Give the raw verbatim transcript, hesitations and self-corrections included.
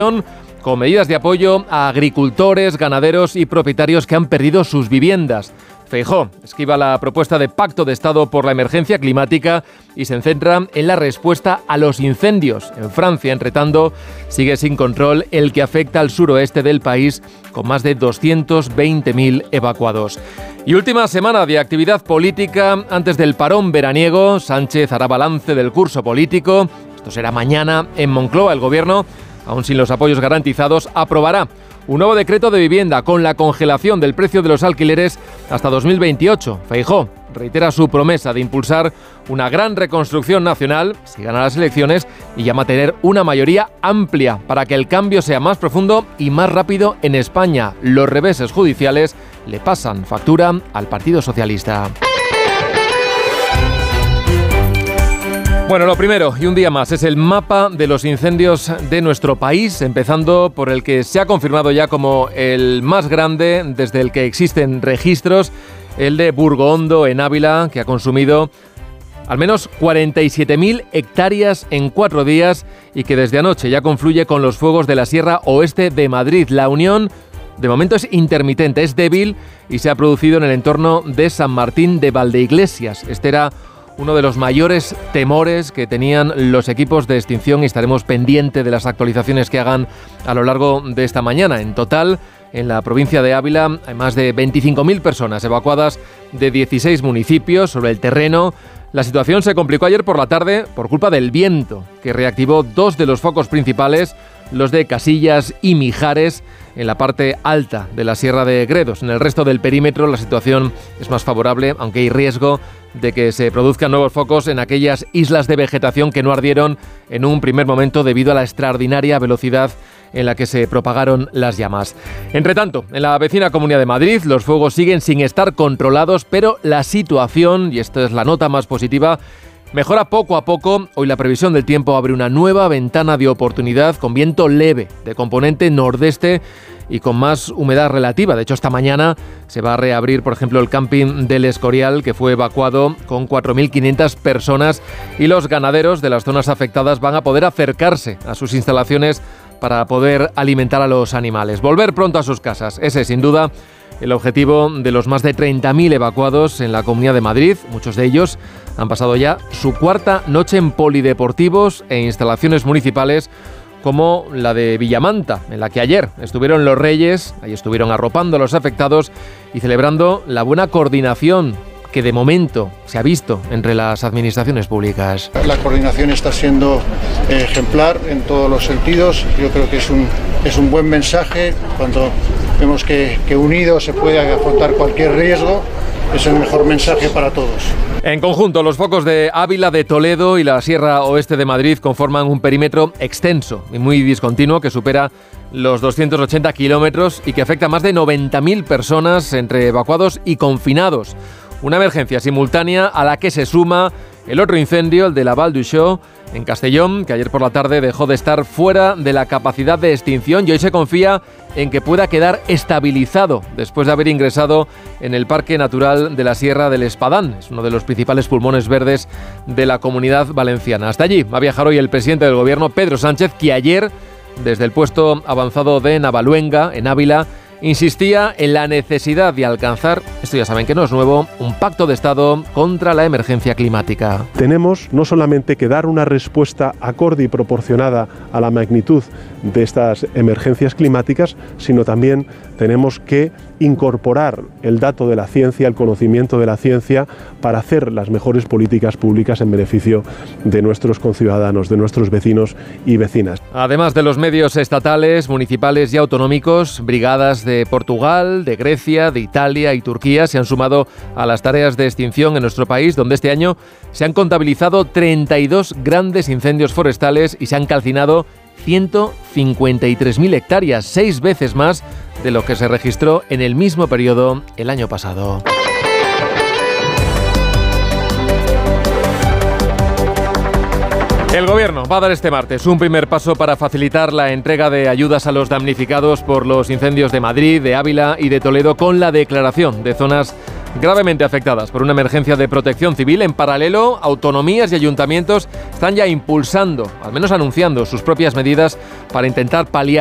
con medidas de apoyo a agricultores, ganaderos y propietarios que han perdido sus viviendas. Feijóo esquiva la propuesta de pacto de Estado por la emergencia climática y se centra en la respuesta a los incendios. En Francia, entre tanto, sigue sin control el que afecta al suroeste del país, con más de doscientos veinte mil evacuados. Y última semana de actividad política antes del parón veraniego. Sánchez hará balance del curso político. Esto será mañana en Moncloa. El Gobierno, aún sin los apoyos garantizados, aprobará un nuevo decreto de vivienda con la congelación del precio de los alquileres hasta dos mil veintiocho. Feijóo reitera su promesa de impulsar una gran reconstrucción nacional si gana las elecciones y llama a tener una mayoría amplia para que el cambio sea más profundo y más rápido en España. Los reveses judiciales le pasan factura al Partido Socialista. Bueno, lo primero, y un día más, es el mapa de los incendios de nuestro país, empezando por el que se ha confirmado ya como el más grande desde el que existen registros, el de Burgohondo, en Ávila, que ha consumido al menos cuarenta y siete mil hectáreas en cuatro días y que desde anoche ya confluye con los fuegos de la Sierra Oeste de Madrid. La unión, de momento, es intermitente, es débil y se ha producido en el entorno de San Martín de Valdeiglesias. Este era uno de los mayores temores que tenían los equipos de extinción y estaremos pendientes de las actualizaciones que hagan a lo largo de esta mañana. En total, en la provincia de Ávila hay más de veinticinco mil personas evacuadas de dieciséis municipios. Sobre el terreno, la situación se complicó ayer por la tarde por culpa del viento, que reactivó dos de los focos principales, los de Casillas y Mijares, en la parte alta de la Sierra de Gredos. En el resto del perímetro la situación es más favorable, aunque hay riesgo de que se produzcan nuevos focos en aquellas islas de vegetación que no ardieron en un primer momento debido a la extraordinaria velocidad en la que se propagaron las llamas. Entre tanto, en la vecina Comunidad de Madrid los fuegos siguen sin estar controlados, pero la situación, y esta es la nota más positiva, mejora poco a poco. Hoy la previsión del tiempo abre una nueva ventana de oportunidad con viento leve de componente nordeste y con más humedad relativa. De hecho, esta mañana se va a reabrir, por ejemplo, el camping del Escorial, que fue evacuado con cuatro mil quinientas personas, y los ganaderos de las zonas afectadas van a poder acercarse a sus instalaciones para poder alimentar a los animales. Volver pronto a sus casas, ese es sin duda el objetivo de los más de treinta mil evacuados en la Comunidad de Madrid. Muchos de ellos han pasado ya su cuarta noche en polideportivos e instalaciones municipales como la de Villamanta, en la que ayer estuvieron los Reyes, ahí estuvieron arropando a los afectados y celebrando la buena coordinación que de momento se ha visto entre las administraciones públicas. La coordinación está siendo ejemplar en todos los sentidos. Yo creo que es un, es un buen mensaje cuando vemos que, que unidos se puede afrontar cualquier riesgo. Es el mejor mensaje para todos. En conjunto, los focos de Ávila, de Toledo y la Sierra Oeste de Madrid conforman un perímetro extenso y muy discontinuo que supera los doscientos ochenta kilómetros y que afecta a más de noventa mil personas entre evacuados y confinados. Una emergencia simultánea a la que se suma el otro incendio, el de la Val d'Uixó, en Castellón, que ayer por la tarde dejó de estar fuera de la capacidad de extinción y hoy se confía en que pueda quedar estabilizado después de haber ingresado en el Parque Natural de la Sierra del Espadán. Es uno de los principales pulmones verdes de la Comunidad Valenciana. Hasta allí va a viajar hoy el presidente del Gobierno, Pedro Sánchez, que ayer, desde el puesto avanzado de Navaluenga, en Ávila, insistía en la necesidad de alcanzar, esto ya saben que no es nuevo, un pacto de Estado contra la emergencia climática. Tenemos no solamente que dar una respuesta acorde y proporcionada a la magnitud de estas emergencias climáticas, sino también tenemos que incorporar el dato de la ciencia, el conocimiento de la ciencia, para hacer las mejores políticas públicas en beneficio de nuestros conciudadanos, de nuestros vecinos y vecinas. Además de los medios estatales, municipales y autonómicos, brigadas de Portugal, de Grecia, de Italia y Turquía se han sumado a las tareas de extinción en nuestro país, donde este año se han contabilizado treinta y dos grandes incendios forestales y se han calcinado ciento cincuenta y tres mil hectáreas, seis veces más de lo que se registró en el mismo periodo el año pasado. El Gobierno va a dar este martes un primer paso para facilitar la entrega de ayudas a los damnificados por los incendios de Madrid, de Ávila y de Toledo, con la declaración de zonas gravemente afectadas por una emergencia de protección civil. En paralelo, autonomías y ayuntamientos están ya impulsando, al menos anunciando, sus propias medidas para intentar paliar